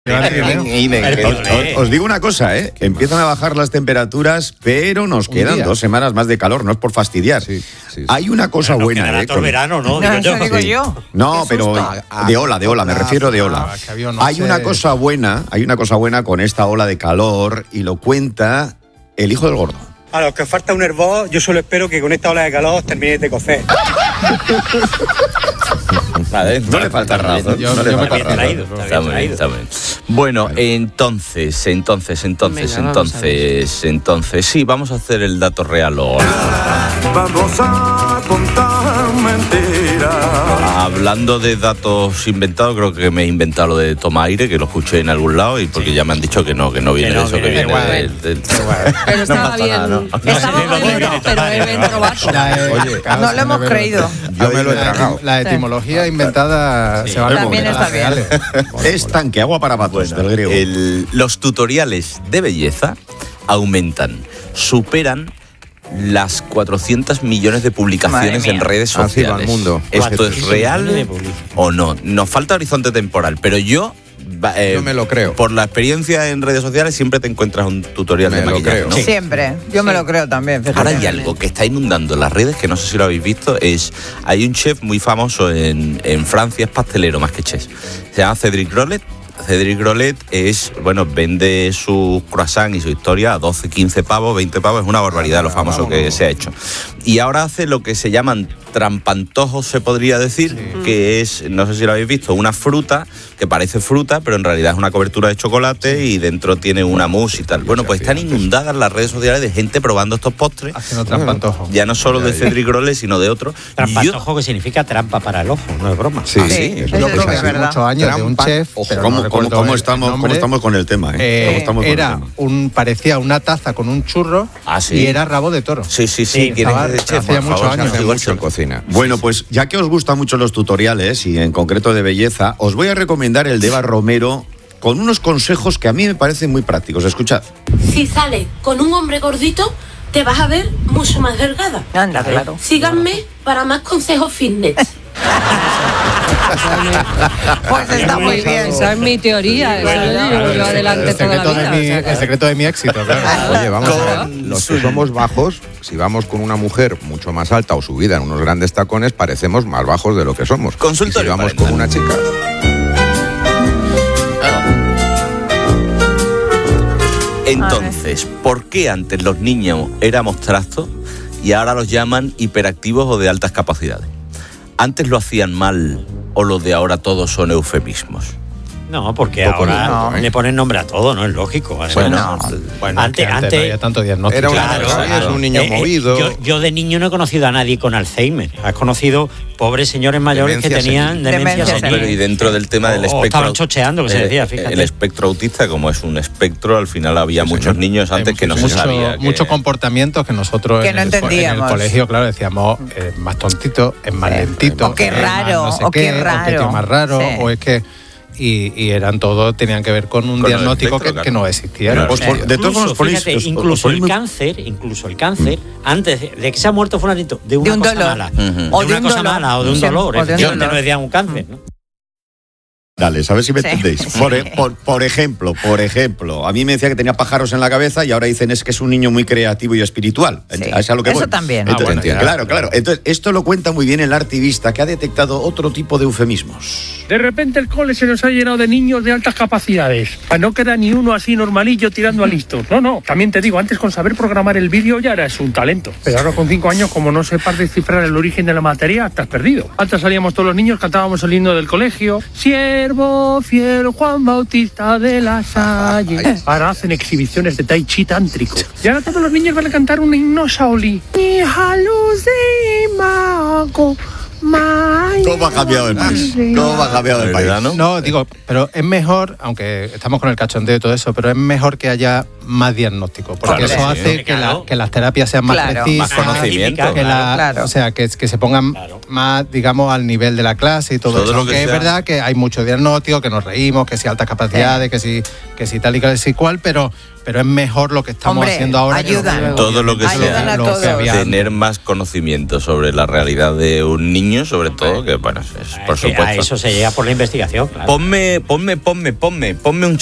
Os digo una cosa, empiezan a bajar las temperaturas, pero nos quedan 2 semanas más de calor, no es por fastidiar. Sí. Hay una cosa buena, todo el verano, ¿no? Digo yo. No, pero de ola, me refiero de ola. Hay una cosa buena con esta ola de calor y lo cuenta el hijo del gordo. A los que os falta un hervor, yo solo espero que con esta ola de calor terminéis de cocer. Vale, no le falta razón. Está bien. Bueno, entonces, sí, vamos a hacer el dato real. Vamos a contar mentiras. Hablando de datos inventados, creo que me he inventado lo de toma aire, que lo escuché en algún lado, y porque ya me han dicho que no viene de eso, que viene del... Pero estaba bien. Estaba bonito, pero es ventrovaso. No lo hemos creído. Yo me lo he tragado. La etimología inventada se va a también está bien. Es tanque, agua para patos, del griego. Los tutoriales de belleza aumentan, superan las 400 millones de publicaciones en redes sociales. Mundo. ¿Esto es real o no? Nos falta horizonte temporal, pero yo no me lo creo. Por la experiencia en redes sociales siempre te encuentras un tutorial de maquillaje, ¿no? Siempre, yo me lo creo también. Fíjate. Ahora hay algo que está inundando las redes, que no sé si lo habéis visto, hay un chef muy famoso en Francia, es pastelero más que chef, se llama Cédric Grolet. Cédric Grolet vende su croissant y su historia a 12, 15 pavos, 20 pavos, es una barbaridad lo famoso que se ha hecho. Y ahora hace lo que se llaman trampantojos, se podría decir, que es, no sé si lo habéis visto, una fruta que parece fruta, pero en realidad es una cobertura de chocolate y dentro tiene una mousse y tal. Bueno, pues están inundadas las redes sociales de gente probando estos postres. Haciendo trampantojos. Ya no solo de Cédric Grolet, sino de otros. Trampantojo que significa trampa para el ojo, no es broma. Sí. Yo creo que hace muchos años de un chef. ¿Cómo estamos con el tema? Parecía una taza con un churro y era rabo de toro. Sí. Hacía muchos años. Mucho en cocina. Bueno, pues ya que os gustan mucho los tutoriales y en concreto de belleza, os voy a recomendar el de Eva Romero con unos consejos que a mí me parecen muy prácticos. Escuchad. Si sales con un hombre gordito, te vas a ver mucho más delgada. Anda, claro. Síganme para más consejos fitness. Pues está muy bien. Esa es mi teoría. Yo adelante toda la vida. El secreto de mi éxito, claro. Oye, vamos a ver. Los que somos bajos, si vamos con una mujer mucho más alta o subida en unos grandes tacones, parecemos más bajos de lo que somos. Consultorio. Y si vamos con una chica... Entonces, ¿por qué antes los niños éramos trastos y ahora los llaman hiperactivos o de altas capacidades? ¿Antes lo hacían mal o los de ahora todos son eufemismos? No, porque ahora le ponen nombre a todo, ¿no? Es lógico. Bueno, antes no había tanto diagnóstico. Es un niño movido. Yo de niño no he conocido a nadie con Alzheimer. Has conocido pobres señores mayores que tenían demencia senil. Pero y dentro del tema del espectro... estaban chocheando, que se decía, fíjate. El espectro autista, como es un espectro, al final había muchos niños antes que no se sabía. Muchos comportamientos que nosotros que no entendíamos. En el colegio, claro, decíamos, es más tontito, es más lentito. O qué raro, no sé qué raro. O más raro, o es que... Y eran todos, tenían que ver con un diagnóstico que no existía. Claro. Incluso el cáncer, antes de que se ha muerto fulanito, de una cosa mala. O de una cosa mala, o de un dolor. Efectivamente, no decían un cáncer, ¿no? Dale, a ver si me entendéis. Por ejemplo, a mí me decía que tenía pájaros en la cabeza y ahora dicen es que es un niño muy creativo y espiritual. Sí. Es a lo que eso voy. También. Claro. Entonces, esto lo cuenta muy bien el artivista que ha detectado otro tipo de eufemismos. De repente el cole se nos ha llenado de niños de altas capacidades. No queda ni uno así normalillo tirando a listo. No. También te digo, antes con saber programar el vídeo ya eras un talento. Pero ahora con 5 años, como no sepas descifrar el origen de la materia, estás perdido. Antes salíamos todos los niños, cantábamos el himno del colegio. Siervo fiel Juan Bautista de la Salle. Ahora hacen exhibiciones de tai chi tántrico. Y ahora todos los niños van a cantar un himno Shaolí. Hija luz de mago. ¿Cómo ha cambiado el país? No, digo, pero es mejor, aunque estamos con el cachondeo y todo eso, pero es mejor que haya más diagnóstico, porque eso hace que las terapias sean más precisas, más conocimiento, o sea, que se pongan más, digamos, al nivel de la clase y todo eso. Que es verdad que hay mucho diagnóstico, que nos reímos, que si altas capacidades, que si tal y cual, pero pero es mejor lo que estamos haciendo ahora. Ayudan. Todo lo que sea tener más conocimiento sobre la realidad de un niño, sobre todo, que bueno, es por supuesto. A eso se llega por la investigación, claro. Ponme un